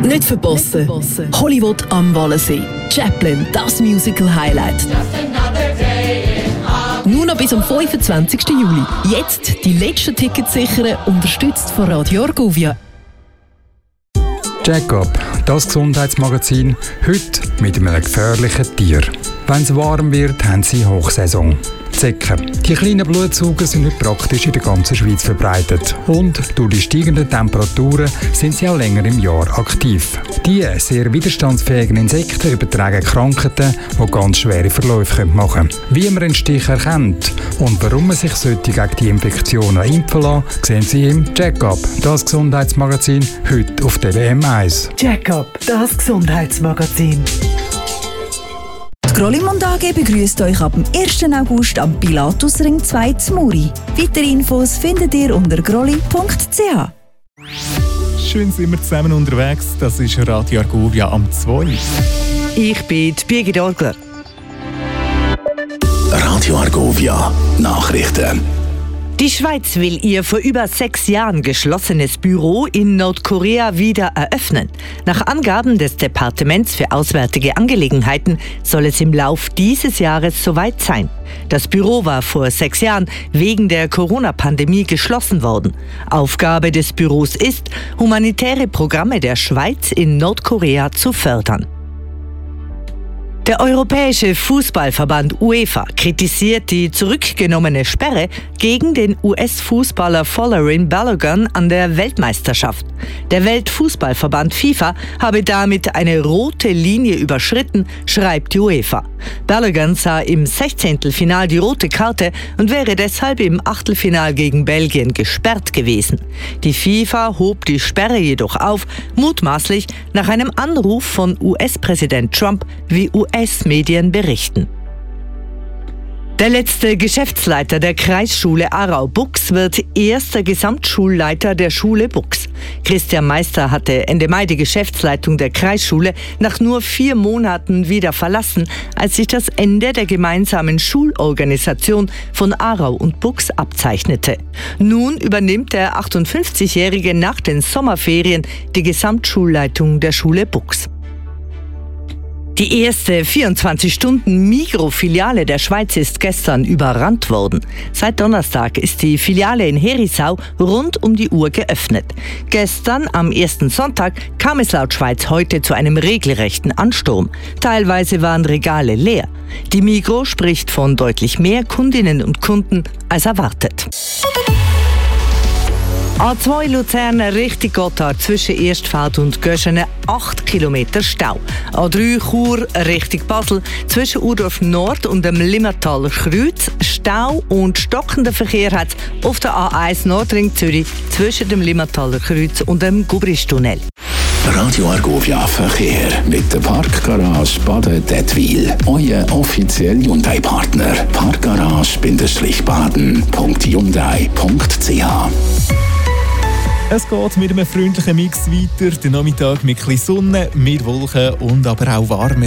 Nicht verpassen. Hollywood am Wallensee. Chaplin, das Musical-Highlight. Nur noch bis am 25. Juli. Jetzt die letzten Tickets sichern, unterstützt von Radio Argovia. Check-up, das Gesundheitsmagazin, heute mit einem gefährlichen Tier. Wenn es warm wird, haben sie Hochsaison. Zecken. Die kleinen Blutsauger sind nicht praktisch in der ganzen Schweiz verbreitet. Und durch die steigenden Temperaturen sind sie auch länger im Jahr aktiv. Die sehr widerstandsfähigen Insekten übertragen Krankheiten, die ganz schwere Verläufe machen können. Wie man einen Stich erkennt und warum man sich gegen die Infektionen impfen lassen, sehen Sie im Check-up, das Gesundheitsmagazin, heute auf TVM1. Check-up, das Gesundheitsmagazin. Die Grollimund AG begrüßt euch ab dem 1. August am Pilatusring 2 zu Muri. Weitere Infos findet ihr unter grolli.ch. Schön sind wir zusammen unterwegs. Das ist Radio Argovia am 2. Ich bin die Birgit Orgler. Radio Argovia Nachrichten. Die Schweiz will ihr vor über 6 Jahren geschlossenes Büro in Nordkorea wieder eröffnen. Nach Angaben des Departements für Auswärtige Angelegenheiten soll es im Lauf dieses Jahres soweit sein. Das Büro war vor 6 Jahren wegen der Corona-Pandemie geschlossen worden. Aufgabe des Büros ist, humanitäre Programme der Schweiz in Nordkorea zu fördern. Der Europäische Fußballverband UEFA kritisiert die zurückgenommene Sperre gegen den US-Fußballer Folarin Balogun an der Weltmeisterschaft. Der Weltfußballverband FIFA habe damit eine rote Linie überschritten, schreibt die UEFA. Balogun sah im 16. Final die rote Karte und wäre deshalb im Achtelfinal gegen Belgien gesperrt gewesen. Die FIFA hob die Sperre jedoch auf, mutmaßlich nach einem Anruf von US-Präsident Trump, wie US-Medien berichten. Der letzte Geschäftsleiter der Kreisschule Aarau-Buchs wird erster Gesamtschulleiter der Schule Buchs. Christian Meister hatte Ende Mai die Geschäftsleitung der Kreisschule nach nur 4 Monaten wieder verlassen, als sich das Ende der gemeinsamen Schulorganisation von Aarau und Buchs abzeichnete. Nun übernimmt der 58-Jährige nach den Sommerferien die Gesamtschulleitung der Schule Buchs. Die erste 24-Stunden-Migros-Filiale der Schweiz ist gestern überrannt worden. Seit Donnerstag ist die Filiale in Herisau rund um die Uhr geöffnet. Gestern, am ersten Sonntag, kam es laut Schweiz heute zu einem regelrechten Ansturm. Teilweise waren Regale leer. Die Migros spricht von deutlich mehr Kundinnen und Kunden als erwartet. A2 Luzern Richtung Gotthard zwischen Erstfeld und Göschene 8 Kilometer Stau. A3 Chur Richtung Basel zwischen Urdorf Nord und dem Limmertaler Kreuz Stau und stockender Verkehr hat es auf der A1 Nordring Zürich zwischen dem Limmertaler Kreuz und dem Gubristunnel. Radio Argovia Verkehr mit der Parkgarage Baden-Dettwil. Euer offizieller Hyundai-Partner. Parkgarage-baden.hyundai.ch. Es geht mit einem freundlichen Mix weiter. Der Nachmittag mit etwas Sonne, mehr Wolken und aber auch warme